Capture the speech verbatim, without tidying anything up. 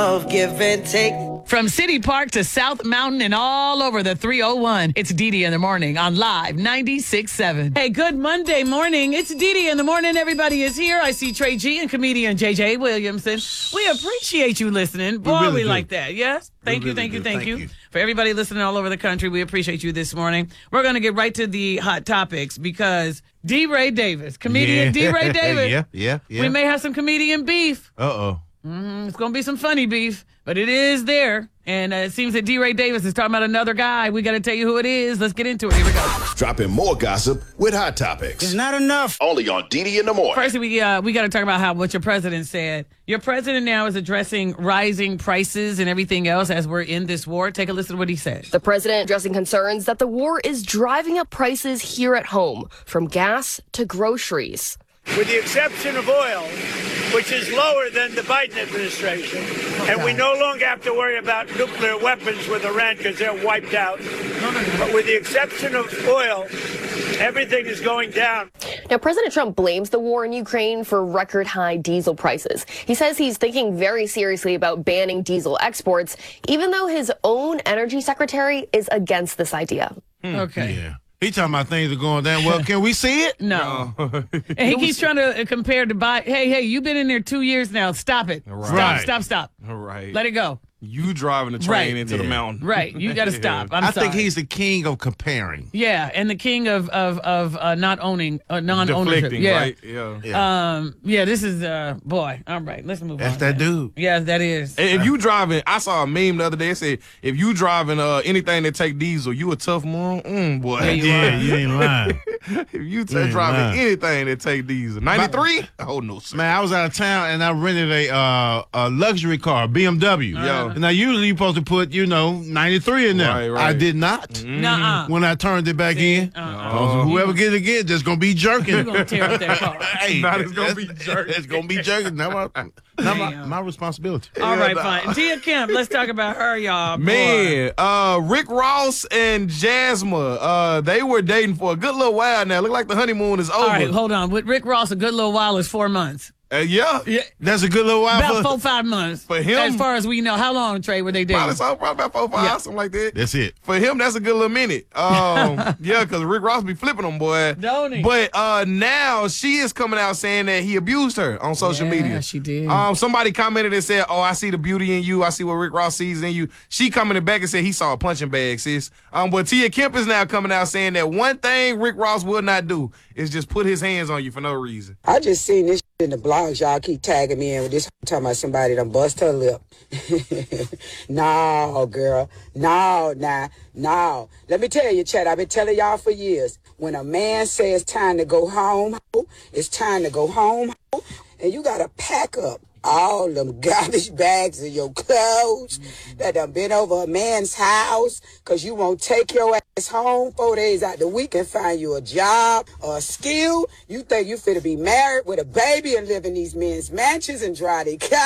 of give and take. From City Park to South Mountain and all over the three oh one, it's Dee Dee in the Morning on Live ninety-six point seven. Hey, good Monday morning. It's Dee Dee in the Morning. Everybody is here. I see Trey G and comedian J J Williamson. We appreciate you listening. Boy, we, really we like that. Yes? Thank you, really thank you, thank, thank you. you. For everybody listening all over the country, we appreciate you this morning. We're going to get right to the hot topics because D. Ray Davis, comedian yeah. D. Ray Davis. yeah, yeah, yeah. We may have some comedian beef. Uh-oh. Mm-hmm. It's going to be some funny beef, but it is there. And uh, it seems that D. Ray Davis is talking about another guy. We got to tell you who it is. Let's get into it. Here we go. Dropping more gossip with Hot Topics. It's not enough. Only on Dee Dee in the Morning. First, we uh, we got to talk about how what your president said. Your president now is addressing rising prices and everything else as we're in this war. Take a listen to what he said. The president addressing concerns that the war is driving up prices here at home, from gas to groceries. With the exception of oil, which is lower than the Biden administration, okay. and we no longer have to worry about nuclear weapons with Iran because they're wiped out. No, no, no. But with the exception of oil, everything is going down. Now, President Trump blames the war in Ukraine for record high diesel prices. He says he's thinking very seriously about banning diesel exports, even though his own energy secretary is against this idea. Hmm. Okay. Yeah. He talking about things are going down. Well, can we see it? No. no. And he keeps trying to compare to buy. Hey, hey, you've been in there two years now. Stop it. Right. Stop, Right. stop, stop. All right. Let it go. You driving the train Right. into Yeah. the mountain. Right. You got to stop. I'm I sorry. think he's the king of comparing. Yeah, and the king of of of uh, not owning, uh, non-ownership. Deflecting, Yeah. right? Yeah. Yeah. Um. Yeah. This is uh. Boy. All right. Let's move That's on. that dude. Yeah, that is. If you driving, I saw a meme the other day. It said, if you driving uh, anything that take diesel, you a tough moron. Mm, boy. Yeah, you Yeah, are. you ain't lying. If you t- You ain't driving lying. anything that take diesel. ninety-three? Oh, no, sir. Man, I was out of town and I rented a uh, a luxury car, B M W. Uh-huh. Now, usually you're supposed to put, you know, ninety-three in there. Right, right. I did not. Nuh-uh. When I turned it back in, Uh-uh. uh, whoever get it again, just gonna be jerking. You're gonna tear up that car. Hey, Now it's gonna be that's- jerking. It's gonna be jerking. Not my, not my, Damn. my responsibility. All right, fine. Tia Kemp, let's talk about her, y'all. Boy. Man, uh, Rick Ross and Jasmine, uh, they were dating for a good little while now. Look like the honeymoon is over. All right, hold on. With Rick Ross, a good little while is four months. Uh, yeah. Yeah. That's a good little while About for four, five months. For him- As far as we know. How long, Trey, were they dating? Probably, so, probably about four, five, Yeah. something like that. That's it. For him, that's a good little minute. Um, yeah, because Rick Ross be flipping them, boy. Don't he? But uh, now she is coming out saying that he abused her on social Yeah, media. she did. Um, somebody commented and said, "Oh, I see the beauty in you. I see what Rick Ross sees in you." She commented back and said he saw a punching bag, sis. Um, but Tia Kemp is now coming out saying that one thing Rick Ross will not do is just put his hands on you for no reason. I just seen this in the blogs. Y'all keep tagging me in with this talking about somebody done bust her lip. No, girl. No, nah, no. Let me tell you, Chad, I've been telling y'all for years. When a man says it's time to go home, ho, it's time to go home, ho, and you got to pack up all them garbage bags of your clothes that done been over a man's house because you won't take your ass home four days out the week and find you a job or a skill. You think you finna be married with a baby and live in these men's mansions and drive their car.